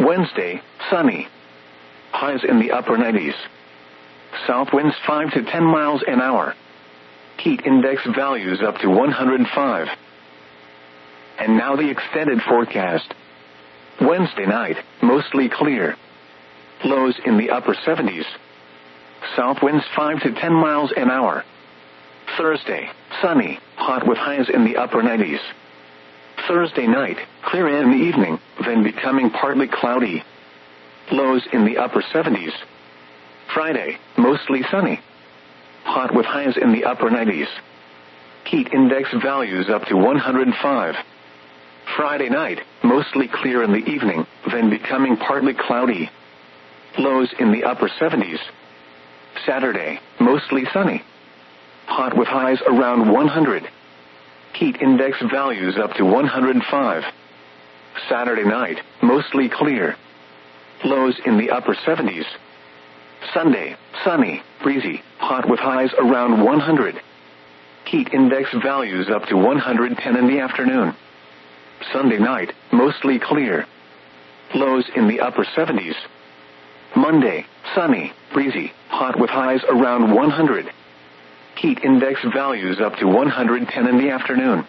Wednesday, sunny. Highs in the upper 90s. South winds 5 to 10 miles an hour. Heat index values up to 105. And now the extended forecast. Wednesday night, mostly clear. Lows in the upper 70s. South winds 5 to 10 miles an hour. Thursday, sunny, hot with highs in the upper 90s. Thursday night, clear in the evening, then becoming partly cloudy. Lows in the upper 70s. Friday, mostly sunny. Hot with highs in the upper 90s. Heat index values up to 105. Friday night, mostly clear in the evening, then becoming partly cloudy. Lows in the upper 70s. Saturday, mostly sunny. Hot with highs around 100. Heat index values up to 105. Saturday night, mostly clear. Lows in the upper 70s. Sunday, sunny, breezy, hot with highs around 100. Heat index values up to 110 in the afternoon. Sunday night, mostly clear. Lows in the upper 70s. Monday, sunny, breezy, hot with highs around 100. Heat index values up to 110 in the afternoon.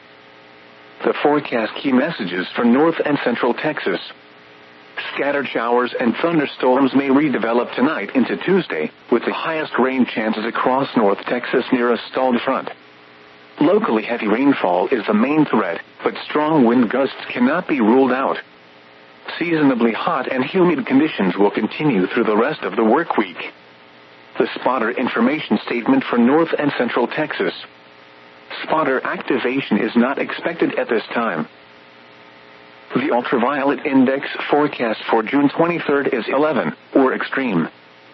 The forecast key messages for North and Central Texas. Scattered showers and thunderstorms may redevelop tonight into Tuesday, with the highest rain chances across North Texas near a stalled front. Locally heavy rainfall is the main threat, but strong wind gusts cannot be ruled out. Seasonably hot and humid conditions will continue through the rest of the work week. The spotter information statement for North and Central Texas. Spotter activation is not expected at this time. The ultraviolet index forecast for June 23rd is 11, or extreme.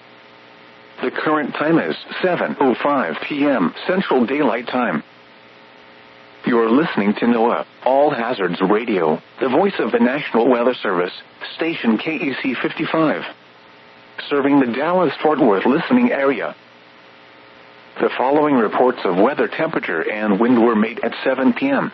The current time is 7:05 p.m. Central Daylight Time. You're listening to NOAA, All Hazards Radio, the voice of the National Weather Service, station KEC 55. Serving the Dallas-Fort Worth listening area. The following reports of weather temperature and wind were made at 7 p.m.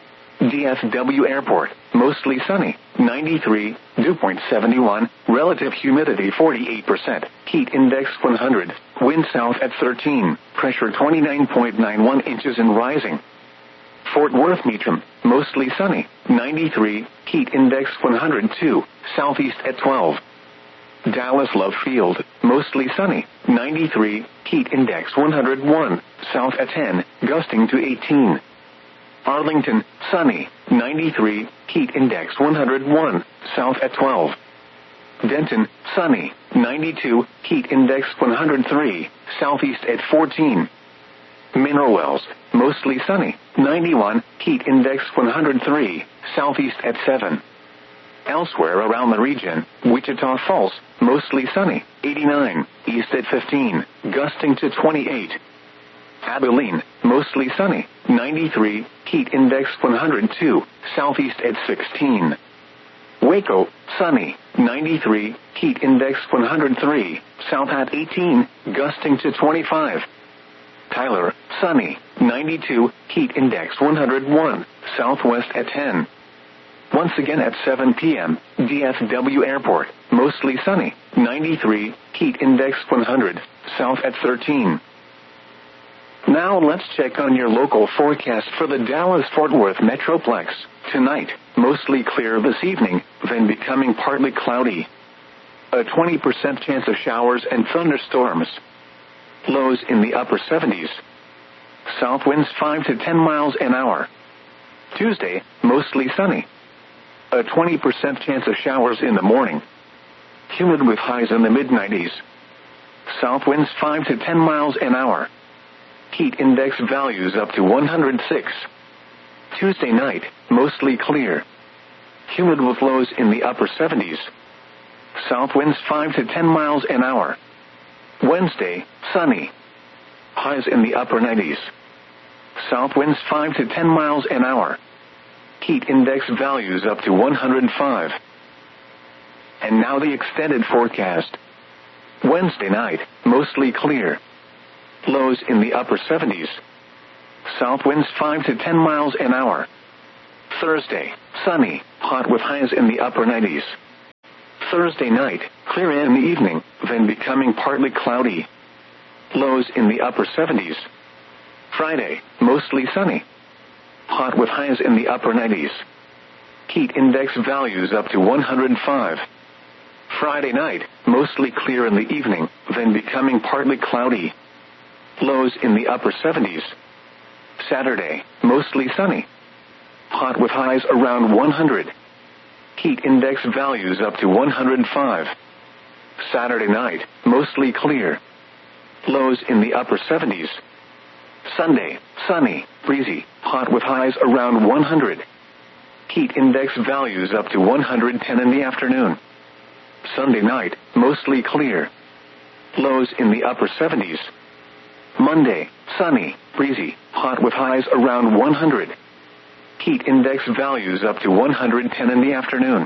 DFW Airport, mostly sunny, 93, dew point 71, relative humidity 48%, heat index 100, wind south at 13, pressure 29.91 inches and rising. Fort Worth Meacham, mostly sunny, 93, heat index 102, southeast at 12. Dallas Love Field, mostly sunny, 93, heat index 101, south at 10, gusting to 18. Arlington, sunny, 93, heat index 101, south at 12. Denton, sunny, 92, heat index 103, southeast at 14. Mineral Wells, mostly sunny, 91, heat index 103, southeast at 7. Elsewhere around the region, Wichita Falls, mostly sunny, 89, east at 15, gusting to 28. Abilene, mostly sunny, 93, heat index 102, southeast at 16. Waco, sunny, 93, heat index 103, south at 18, gusting to 25. Tyler, sunny, 92, heat index 101, southwest at 10. Once again at 7 p.m., DFW Airport, mostly sunny, 93, heat index 100, south at 13. Now let's check on your local forecast for the Dallas-Fort Worth Metroplex. Tonight, mostly clear this evening, then becoming partly cloudy. A 20% chance of showers and thunderstorms. Lows in the upper 70s. South winds 5 to 10 miles an hour. Tuesday, mostly sunny. A 20% chance of showers in the morning. Humid with highs in the mid-90s. South winds 5 to 10 miles an hour. Heat index values up to 106. Tuesday night, mostly clear. Humid with lows in the upper 70s. South winds 5 to 10 miles an hour. Wednesday, sunny. Highs in the upper 90s. South winds 5 to 10 miles an hour. Heat index values up to 105. And now the extended forecast. Wednesday night, mostly clear. Lows in the upper 70s. South winds 5 to 10 miles an hour. Thursday, sunny, hot with highs in the upper 90s. Thursday night, clear in the evening, then becoming partly cloudy. Lows in the upper 70s. Friday, mostly sunny. Hot with highs in the upper 90s. Heat index values up to 105. Friday night, mostly clear in the evening, then becoming partly cloudy. Lows in the upper 70s. Saturday, mostly sunny. Hot with highs around 100. Heat index values up to 105. Saturday night, mostly clear. Lows in the upper 70s. Sunday, sunny, breezy, hot with highs around 100. Heat index values up to 110 in the afternoon. Sunday night, mostly clear. Lows in the upper 70s. Monday, sunny, breezy, hot with highs around 100. Heat index values up to 110 in the afternoon.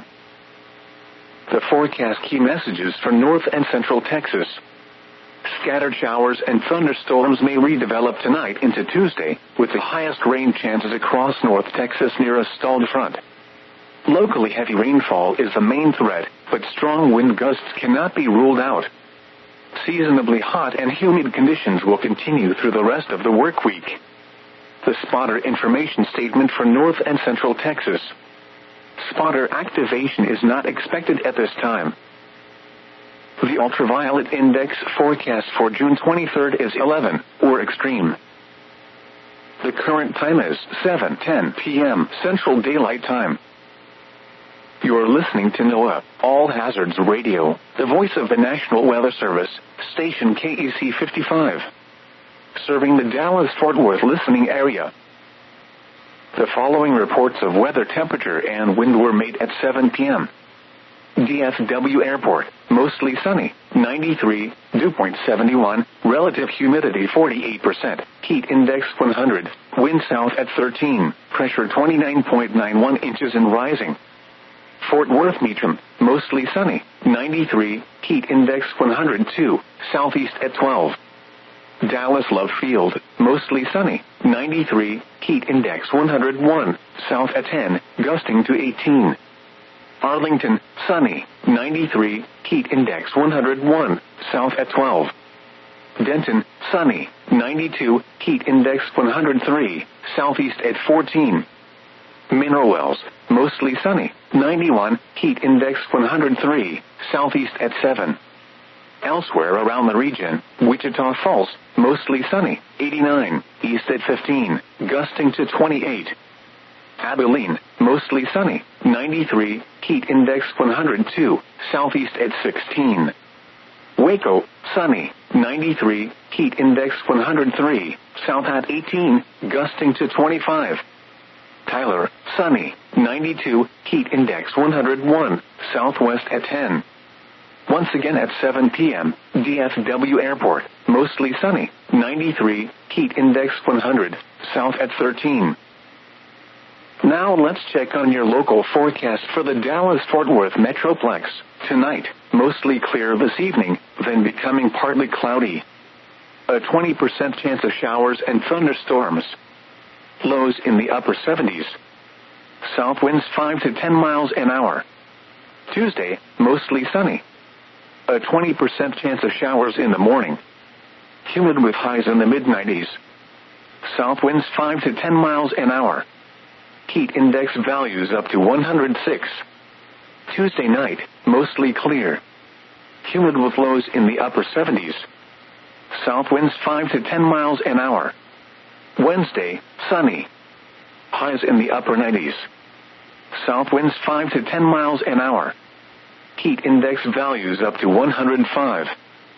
The forecast key messages for North and Central Texas. Scattered showers and thunderstorms may redevelop tonight into Tuesday, with the highest rain chances across North Texas near a stalled front. Locally heavy rainfall is the main threat, but strong wind gusts cannot be ruled out. Seasonably hot and humid conditions will continue through the rest of the work week. The spotter information statement for North and Central Texas. Spotter activation is not expected at this time. The ultraviolet index forecast for June 23rd is 11, or extreme. The current time is 7:10 p.m. Central Daylight Time. You're listening to NOAA, All Hazards Radio, the voice of the National Weather Service, station KEC 55. Serving the Dallas-Fort Worth listening area. The following reports of weather temperature and wind were made at 7 p.m. DFW Airport, mostly sunny, 93, dew point 71, relative humidity 48%, heat index 100, wind south at 13, pressure 29.91 inches and rising. Fort Worth Meacham, mostly sunny, 93, heat index 102, southeast at 12. Dallas Love Field, mostly sunny, 93, heat index 101, south at 10, gusting to 18. Arlington, sunny, 93, heat index 101, south at 12. Denton, sunny, 92, heat index 103, southeast at 14. Mineral Wells, mostly sunny, 91, heat index 103, southeast at 7. Elsewhere around the region, Wichita Falls, mostly sunny, 89, east at 15, gusting to 28. Abilene, mostly sunny, 93, heat index 102, southeast at 16. Waco, sunny, 93, heat index 103, south at 18, gusting to 25. Tyler, sunny, 92, heat index 101, southwest at 10. Once again at 7 p.m., DFW Airport, mostly sunny, 93, heat index 100, south at 13. Now let's check on your local forecast for the Dallas-Fort Worth Metroplex. Tonight, mostly clear this evening, then becoming partly cloudy. A 20% chance of showers and thunderstorms. Lows in the upper 70s. South winds 5 to 10 miles an hour. Tuesday, mostly sunny. A 20% chance of showers in the morning. Humid with highs in the mid-90s. South winds 5 to 10 miles an hour. Heat index values up to 106. Tuesday night, mostly clear. Humid with lows in the upper 70s. South winds 5 to 10 miles an hour. Wednesday, sunny. Highs in the upper 90s. South winds 5 to 10 miles an hour. Heat index values up to 105.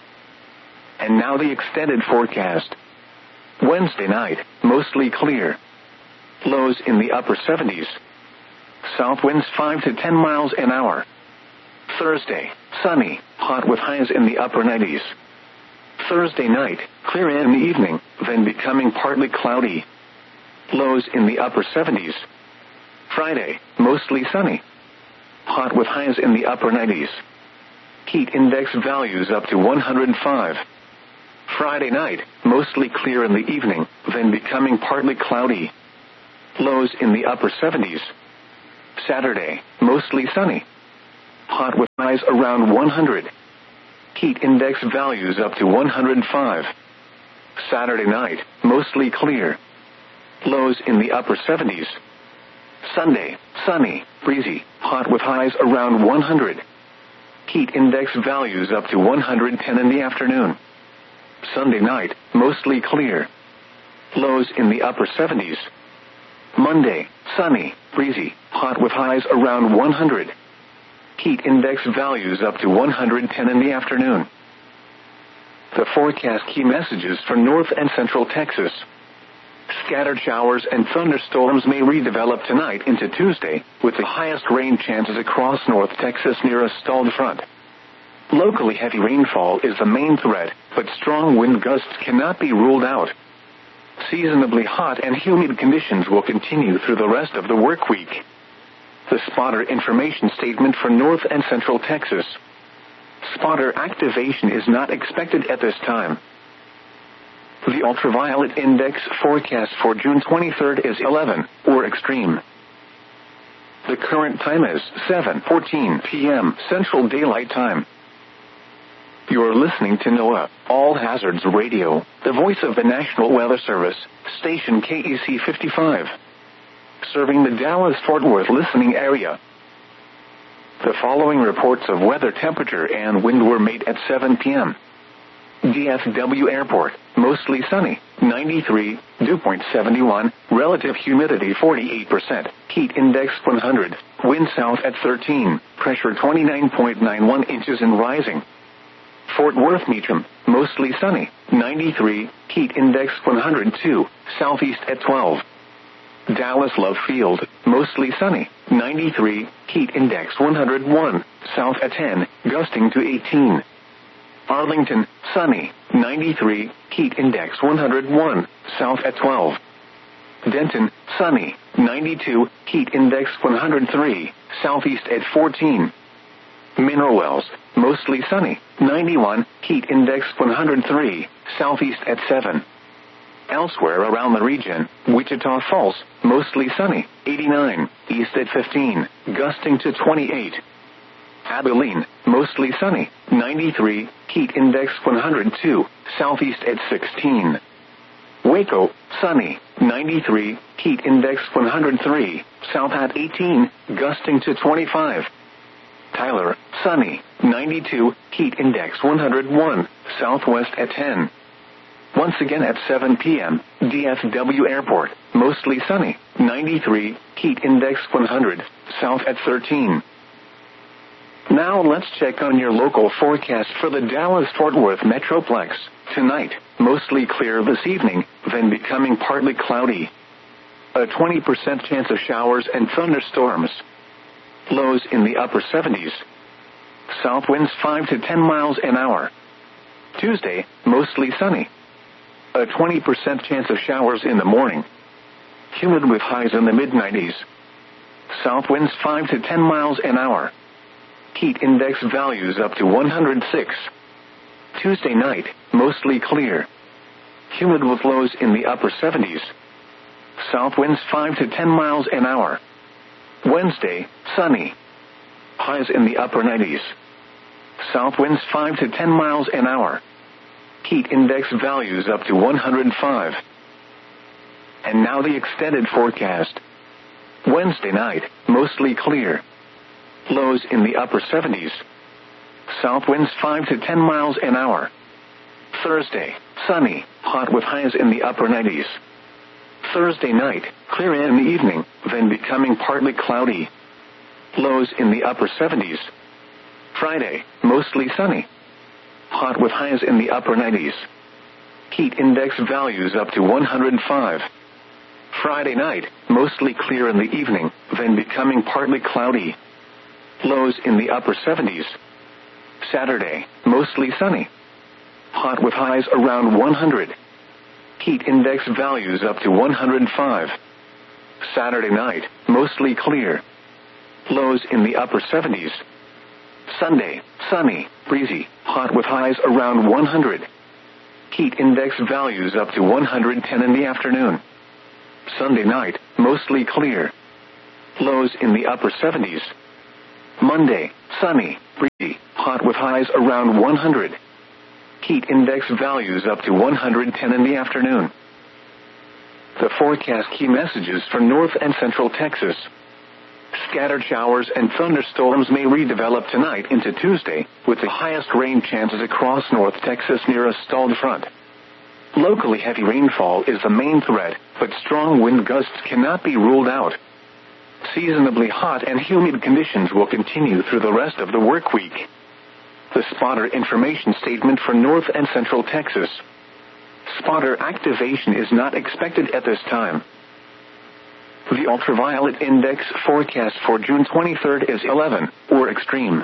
And now the extended forecast. Wednesday night, mostly clear. Lows in the upper 70s. South winds 5 to 10 miles an hour. Thursday, sunny, hot with highs in the upper 90s. Thursday night, clear in the evening, then becoming partly cloudy. Lows in the upper 70s. Friday, mostly sunny. Hot with highs in the upper 90s. Heat index values up to 105. Friday night, mostly clear in the evening, then becoming partly cloudy. Lows in the upper 70s. Saturday, mostly sunny. hot with highs around 100. Heat index values up to 105. Saturday night, mostly clear. Lows in the upper 70s. Sunday, sunny, breezy, hot with highs around 100. Heat index values up to 110 in the afternoon. Sunday night, mostly clear. Lows in the upper 70s. Monday, sunny, breezy, hot with highs around 100. Heat index values up to 110 in the afternoon. The forecast key messages for North and Central Texas. Scattered showers and thunderstorms may redevelop tonight into Tuesday, with the highest rain chances across North Texas near a stalled front. Locally heavy rainfall is the main threat, but strong wind gusts cannot be ruled out. Seasonably hot and humid conditions will continue through the rest of the work week. The spotter information statement for North and Central Texas. Spotter activation is not expected at this time. The ultraviolet index forecast for June 23rd is 11, or extreme. The current time is 7:14 p.m. Central Daylight Time. You're listening to NOAA, All Hazards Radio, the voice of the National Weather Service, station KEC 55. Serving the Dallas-Fort Worth listening area. The following reports of weather temperature and wind were made at 7 p.m. DFW Airport, mostly sunny, 93, dew point 71, relative humidity 48%, heat index 100, wind south at 13, pressure 29.91 inches and rising. Fort Worth Meacham, mostly sunny, 93, heat index 102, southeast at 12. Dallas Love Field, mostly sunny, 93, heat index 101, south at 10, gusting to 18. Arlington, sunny, 93, heat index 101, south at 12. Denton, sunny, 92, heat index 103, southeast at 14. Mineral Wells, mostly sunny, 91, heat index 103, southeast at 7. Elsewhere around the region, Wichita Falls, mostly sunny, 89, east at 15, gusting to 28. Abilene, mostly sunny, 93, heat index 102, southeast at 16. Waco, sunny, 93, heat index 103, south at 18, gusting to 25. Tyler, sunny, 92, heat index 101, southwest at 10. Once again at 7 p.m., DFW Airport, mostly sunny, 93, heat index 100, south at 13. Now let's check on your local forecast for the Dallas-Fort Worth Metroplex. Tonight, mostly clear this evening, then becoming partly cloudy. A 20% chance of showers and thunderstorms. Lows in the upper 70s. South winds 5 to 10 miles an hour. Tuesday, mostly sunny. A 20% chance of showers in the morning. Humid with highs in the mid-90s. South winds 5 to 10 miles an hour. Heat index values up to 106. Tuesday night, mostly clear. Humid with lows in the upper 70s. South winds 5 to 10 miles an hour. Wednesday, sunny. Highs in the upper 90s. South winds 5 to 10 miles an hour. Heat index values up to 105. And now the extended forecast. Wednesday night, mostly clear. Lows in the upper 70s. South winds 5 to 10 miles an hour. Thursday, sunny, hot with highs in the upper 90s. Thursday night, clear in the evening, then becoming partly cloudy. Lows in the upper 70s. Friday, mostly sunny. Hot with highs in the upper 90s. Heat index values up to 105. Friday night, mostly clear in the evening, then becoming partly cloudy. Lows in the upper 70s. Saturday, mostly sunny. Hot with highs around 100. Heat index values up to 105. Saturday night, mostly clear. Lows in the upper 70s. Sunday, sunny, breezy, hot with highs around 100. Heat index values up to 110 in the afternoon. Sunday night, mostly clear. Lows in the upper 70s. Monday, sunny, breezy, hot with highs around 100. Heat index values up to 110 in the afternoon. The forecast key messages for North and Central Texas. Scattered showers and thunderstorms may redevelop tonight into Tuesday, with the highest rain chances across North Texas near a stalled front. Locally heavy rainfall is the main threat, but strong wind gusts cannot be ruled out. Seasonably hot and humid conditions will continue through the rest of the work week. The spotter information statement for North and Central Texas. Spotter activation is not expected at this time. The ultraviolet index forecast for June 23rd is 11, or extreme.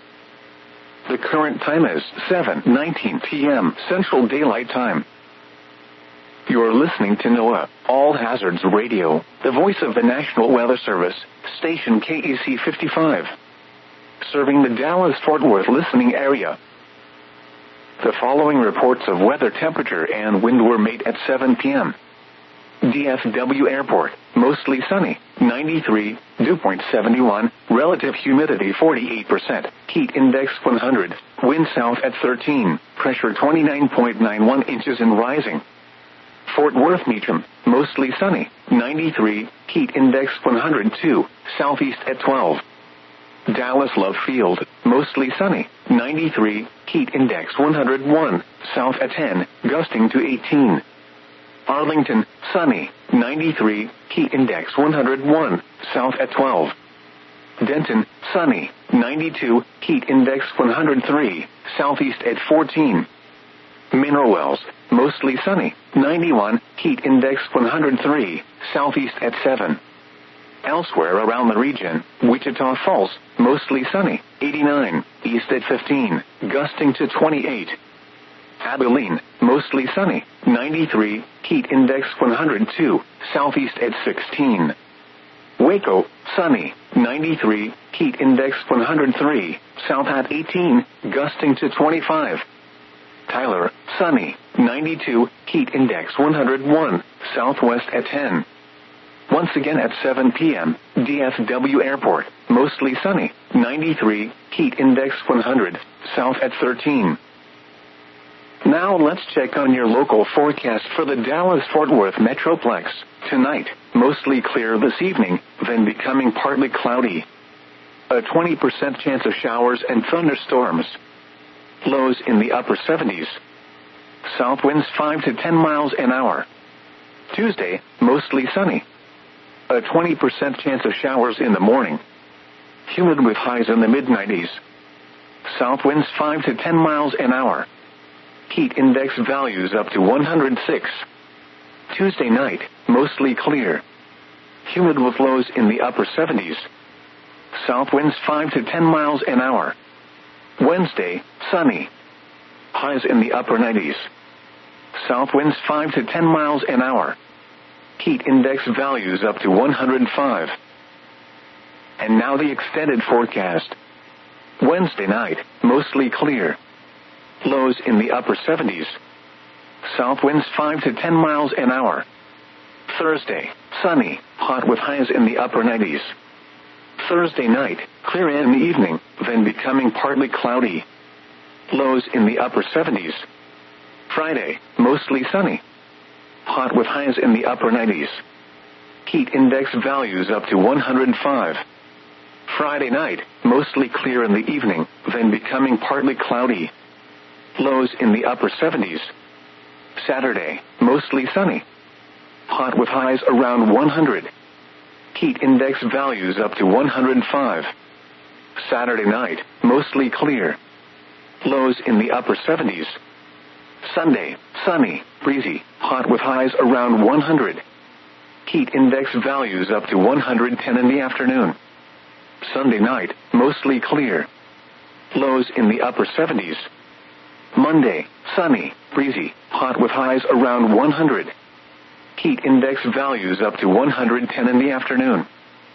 The current time is 7:19 p.m. Central Daylight Time. You're listening to NOAA, All Hazards Radio, the voice of the National Weather Service, station KEC 55. Serving the Dallas-Fort Worth listening area. The following reports of weather temperature and wind were made at 7 p.m. DFW Airport, mostly sunny, 93, dew point 71, relative humidity 48%, heat index 100, wind south at 13, pressure 29.91 inches and rising. Fort Worth Meacham, mostly sunny, 93, heat index 102, southeast at 12. Dallas Love Field, mostly sunny, 93, heat index 101, south at 10, gusting to 18. Arlington, sunny, 93, heat index 101, south at 12. Denton, sunny, 92, heat index 103, southeast at 14. Mineral Wells, mostly sunny, 91, heat index 103, southeast at 7. Elsewhere around the region, Wichita Falls, mostly sunny, 89, east at 15, gusting to 28. Abilene, mostly sunny, 93, heat index 102, southeast at 16. Waco, sunny, 93, heat index 103, south at 18, gusting to 25. Tyler, sunny, 92, heat index 101, southwest at 10. Once again at 7 p.m., DFW Airport, mostly sunny, 93, heat index 100, south at 13. Now let's check on your local forecast for the Dallas-Fort Worth Metroplex. Tonight, mostly clear this evening, then becoming partly cloudy. A 20% chance of showers and thunderstorms. Lows in the upper 70s. South winds 5 to 10 miles an hour. Tuesday, mostly sunny. A 20% chance of showers in the morning. Humid with highs in the mid-90s. South winds 5 to 10 miles an hour. Heat index values up to 106. Tuesday night, mostly clear. Humid with lows in the upper 70s. South winds 5 to 10 miles an hour. Wednesday, sunny. Highs in the upper 90s. South winds 5 to 10 miles an hour. Heat index values up to 105. And now the extended forecast. Wednesday night, mostly clear. Lows in the upper 70s. South winds 5 to 10 miles an hour. Thursday, sunny, hot with highs in the upper 90s. Thursday night, clear in the evening, then becoming partly cloudy. Lows in the upper 70s. Friday, mostly sunny. Hot with highs in the upper 90s. Heat index values up to 105. Friday night, mostly clear in the evening, then becoming partly cloudy. Lows in the upper 70s. Saturday, mostly sunny. Hot with highs around 100. Heat index values up to 105. Saturday night, mostly clear. Lows in the upper 70s. Sunday, sunny, breezy, hot with highs around 100. Heat index values up to 110 in the afternoon. Sunday night, mostly clear. Lows in the upper 70s. Monday, sunny, breezy, hot with highs around 100. Heat index values up to 110 in the afternoon.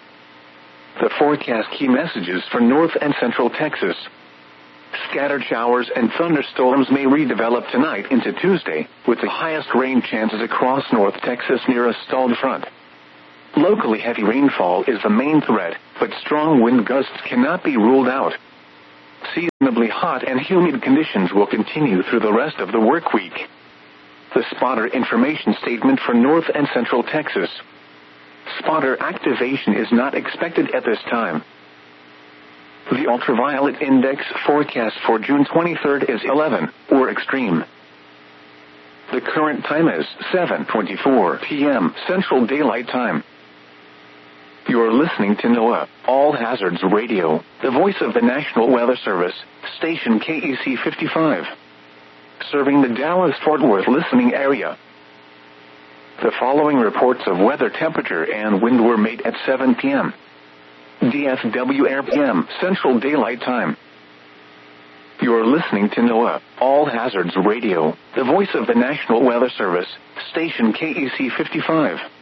The forecast key messages for North and Central Texas. Scattered showers and thunderstorms may redevelop tonight into Tuesday, with the highest rain chances across North Texas near a stalled front. Locally heavy rainfall is the main threat, but strong wind gusts cannot be ruled out. Seasonably hot and humid conditions will continue through the rest of the work week. The spotter information statement for North and Central Texas. Spotter activation is not expected at this time. The ultraviolet index forecast for June 23rd is 11, or extreme. The current time is 7:24 p.m. Central Daylight Time. You're listening to NOAA, All Hazards Radio, the voice of the National Weather Service, station KEC 55. Serving the Dallas-Fort Worth listening area. The following reports of weather temperature and wind were made at 7 p.m. DFW Air PM, Central Daylight Time. You're listening to NOAA, All Hazards Radio, the voice of the National Weather Service, station KEC 55.